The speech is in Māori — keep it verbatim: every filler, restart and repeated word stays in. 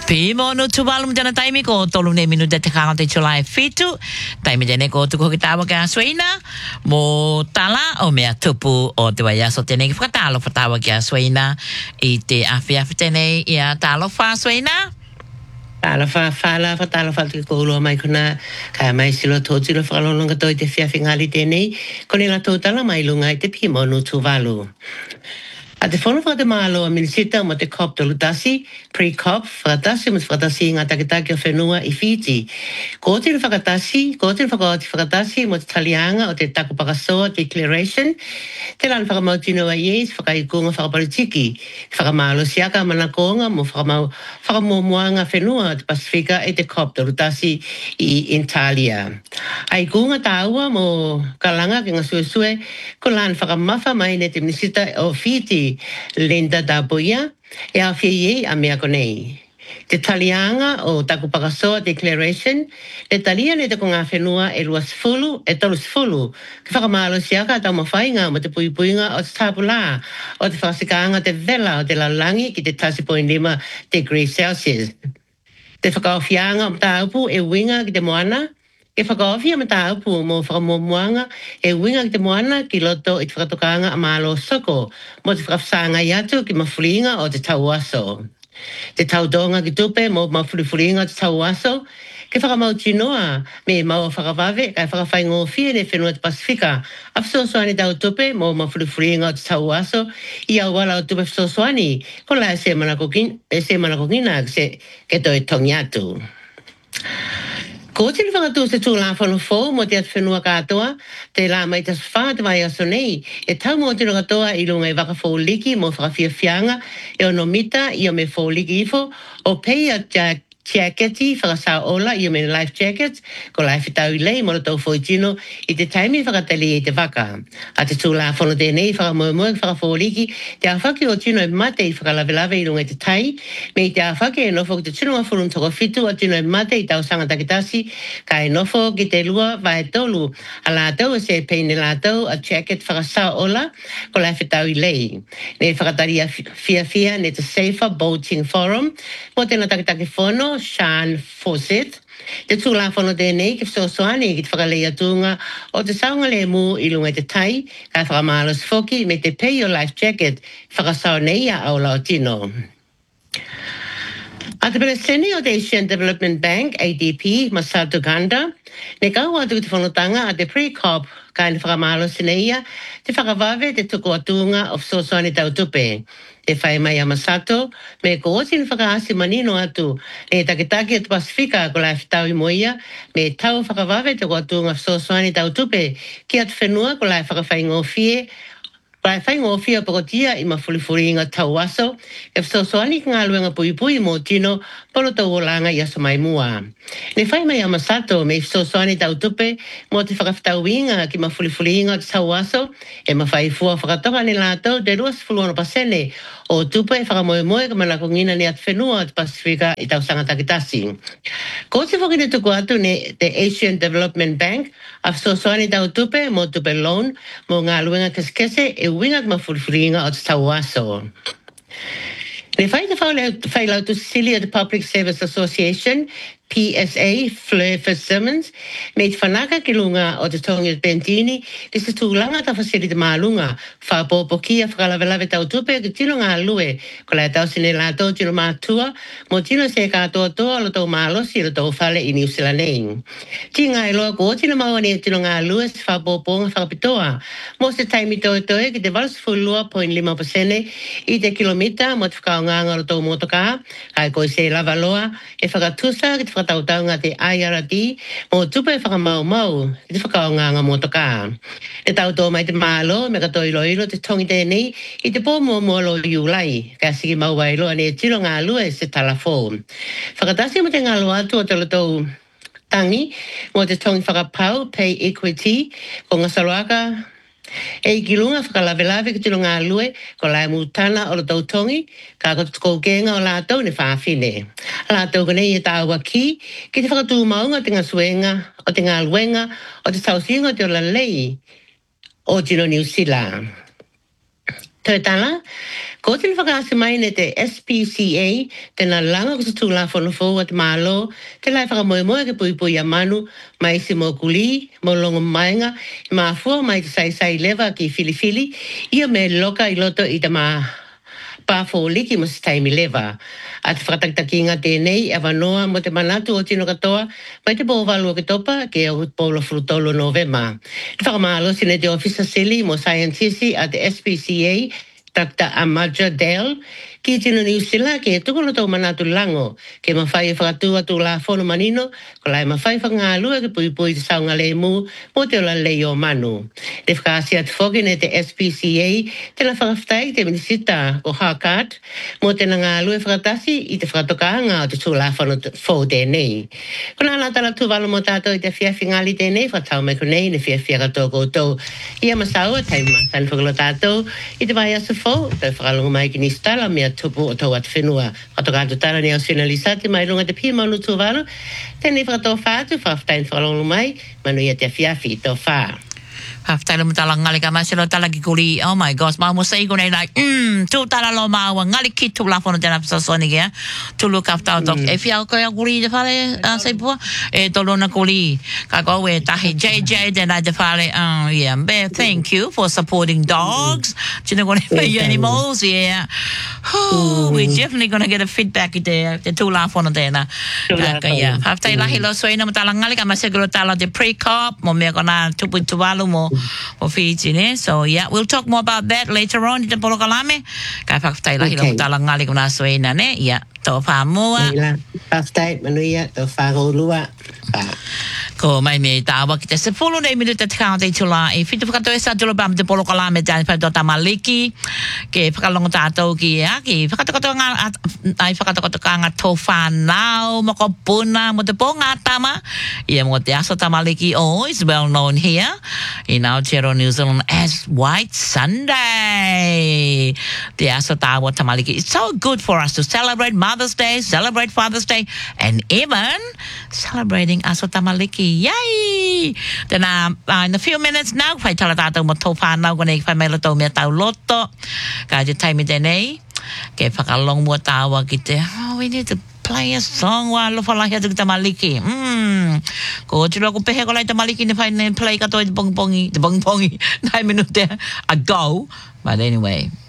Pimo no tubalum jana taimi ko tolu ne minu de tekanga te July fitu. Taimi jane ko tuko kitawa ka suina. Mo tala o mea tupu o te waya so tene ki whakatalo whatawa ki a suina. I te awhi awhi tene i a talo wha suina. Tala wha whala wha tala wha te kouloa mai kuna. Ka mai silo tōti lo whakalonga toi te whiawhi ngali tēnei. Kone la tōtala mai lunga i te pimo no tuvalu. A te whono whakate mālo a minisita mo te COP tolu tasi, pre-COP, whakatasi mo te whakatasi ngā taketake o whenua i Fiji. Ko te whakatasi, ko te whakati whakatasi mo te talianga o te Takupakasoa Declaration, te lan whakamautino a Yes, whakaikunga whakaparitiki, whakamālo siaka manakonga mo whakamau, whakamomuanga whenua te Pasifika e te COP tolu tasi i Italia. Ai kunga tāua mo kalanga ki ngā suesue, ko lan whakamafa mai ne te minisita o Fiji, Linda Dabuya, e a whie a mea konei. Te talianga o Takupakasoa Declaration, le talia ne te ko ngā whenua e lua sifulu, e tolu sifulu, ki whakamalo siaka tau mawhainga mo te puipuinga o te tapula, o te whakasikanga te vela o te laulangi ki te tasi point lima degree Celsius. Te whakawhianga o tāupu e winga ki te moana, e whakawhia ma tāupu mo whakamomuanga e winga ki te moana ki loto i te whakatokanga a mālo soko mo te whakawhsanga i atu ki mawhuringa o te tauaso. Te taudonga ki tupe mo mawhurifuringa o te tauaso, ke whakamautinoa me mau whakawave kai whakawhaingo whie ne whenua te Pasifika. A whsosoani tau tupe mo mawhurifuringa o te tauaso i au wala o tupe whsosoani ko la se manakokina, se manakokina se ke toi tongi atu. Ko te whakatu se tū la whanu fō mo te atu whenua katoa, te la mai tas whāta vai aso nei, e tau mo tino katoa i lunga i waka fō liki mo whakawhiawhianga e o no mita i o me fō liki ifo, o pei a jack jacketi whakasau ola i o me life jackets, ko lai whitau i lei mora tau fōi tino i te taimi whakatali i te waka. A te tū la whanu tēnei whakamoemoe whakafōliki, te awhaki o tino e mate i whakalawelawe i lunga i te tai, me i te awhaki e nofo ki te tino whurun toko whitu o tino e mate i tau sanga takitasi, ka e nofo ki te lua vai tolu, a la tau e se peine la tau a jacket whakasau ola, ko lai whitau i lei. Ne whakatari a fia fia ne te Safer Boating Forum, mo tēnā takitaki whono, Sean Fawcett. Te tūla whono tēnei ki whsosoani ki te whakalei atunga o te saunga le mū i lunga te tai, ka whakamālos whoki me te pay your life jacket whakasau nei a au lao tino. A te pereseni o te Asian Development Bank, A D P, Masato Ganda, ne kau atu ki te whanotanga a te pre-COP ka ni whakamālo sineia, te whakawave te tuku atunga o whsosoani tau tupe. Te whai mai a Masato, me ko oti ni whakaasi manino atu, ne takitaki atu Pasifika ko lai whitau i moia, me tau whakawave te ko atunga whsosoani tau tupe, ki atu whenua ko lai whakawhaingo fie, Pai whai ngō whia pakotia i mawhurifuri inga tau aso, e whsosoani ki ngā luenga pui pui mō tino, polo tau o langa i asa mai mua. Ne whai mai a Masato me whsosoani tau tupe, mō te whakawhitau inga ki mawhurifuri inga tau aso, e mawhai fua whakatoka ni lātou te ruas fuluana pasene, o tupe whakamoe moe ka manako ngina ni at whenua at Pasifika i tau sanga takitasi. Ko te whakine tuku atu ne te Asian Development Bank, a whsosoani tau tupe mō tupe loan, mō ngā luenga keskese e wingat mawhurifuringa o te tau aso. Ne whai te whailau tu Sicilia the Public Service Association, P S A, Fleur Fitzsimmons, me te whanaka ki lunga o te tongi o Bentini, te se tūlanga ta whasiri te mālunga, whāpōpo kia whakalawelawe tau tupe ki tino ngā lue, ko lai tau sine lātou tino mātua, mo tino se kātoa toa lo tau mālosi lo tau whale i New Zealand. Ti ngā iloa ko tino maoni e tino ngā lue se whāpōpo ngā whakapitoa, mo se taimi toe toe ki te valsfulua point lima pasene i te kilomita mo te whakaonganga lo tau motoka, kai koe se lava loa, e whakatusa ki te whakatautaunga te I R D, mo tupe whakamau mau, ki te whakaonganga motoka. E tau tō mai te mālo, me kato ilo ilo te tongi tēnei, i te pō mua mua lo iulai, ka siki mau wailo ane e tiro ngā lue se talafo. Whakatasi mo te ngā lua atu o te lotou tangi, mo te tongi whakapau, pay equity, ko ngā saruaka, e ki lunga whakalawelawe ki tino ngā lue, ko lai mūtana o lo tau tongi, ka ko kenga o lātou ne whāwhine. Lātou kone i e tāua ki, ki te whakatū maunga te ngā suenga, o te ngā luenga, o te tausinga o te o la lei, o tino New Zealand. Te tala, ko te whakaase mai ne te S P C A, tēnā langa ko se tūla whanofo at mālo, te lai whakamoemoe ke pui pui a manu, mai se mo kuli, mo longo mainga, i mā fua mai te sai sai lewa ki fili fili, ia me loka i loto i te mā pāwho liki mo se taimi lewa. A te whakatakitaki ngā tēnei, e wanoa mo te manatu o tino katoa, mai te pōwalu o ke topa, ke o pōlo frutolo novema. Te whakamālo sine te ofisa sili mo scientisi a te S P C A, Doctor Amaja Dale, ki tino New Zealand, ke tukolo tau manatu lango, ke mawhai e whakatua tū la whono manino, ko lai mawhai whangālua ke pui pui te saunga le mu, mo te ola lei o manu. Te whakaasia te whoki ne te S P C A, te la whakawhtai te minisita o Harkat, mo te na ngālua e whakatasi i te whakatokanga o te tū la whono fō tēnei. Kona ala tala tūwalo mo tātou i te whiawhi ngāli tēnei, whatau me konei ne whiawhi akato koutou. Ia masaua, taima, san whakalo tātou, i te vai asa fō, te whakalungu mai ki ni stala mea tupu o tau at whenua. Whatokātu tala ni au sina lisati mai runga te pia manu tūwalo, tēnei whakatoa whātu, whawhtain whakalungu mai, manu ia te whiawhi tō whā. Haftai mo tala ngali ka masilo tala ki kuli. Oh my gosh, ma mo say ko na like mm tu tala lo ma wa ngali ki tu la fono tena sa soni ke to look after dog. E fia ko ya kuli de fale sai po e to lo na kuli ka ko we ta hi J J de na de fale um yeah be thank you for supporting dogs. Chino ko na animals yeah. Oh, we're definitely going to get a feedback there. The two la fono tena. Ka ya. Haftai la hilo so ina mo tala ngali ka masilo tala de pre-cop mo me ko na tupu tuwalu mo o Fiji ne. So yeah, we'll talk more about that later on. Ita polo kalame. Ka whaktai lahi lo tala ngali kuna soina ne. Yeah, tō whamua. Ila, whaktai manuia, tō whagolua. Ko mai me tawa ki te sepulu nei minuta te kaunta i tula e whitu whakato e sa tula bam te polo kalame tani whai dota maliki ke whakalongo tātou ki ea ki whakatokoto ngā ai whakatokoto ka ngā tō whanau moko puna mo te pō ngā tama ia mo te aso tamaliki oh is well known here in Aotearoa New Zealand as White Sunday te aso tawa tamaliki it's so good for us to celebrate Mother's Day celebrate Father's Day and even celebrating aso tamaliki yay! Then uh, uh, in a few minutes now, whai tala tātou mo tō whānau kone whai mai loto mea tau loto. Ka te taimi tēnei, ke whakalong mua tāua ki te, oh, we need to play a song wa lo whalahi atu ki tamaliki. Mm. Ko tiro ko pehe ko lai tamaliki ne whai ne play katoa i te bongbongi, te bongbongi, nine minute ago. But anyway,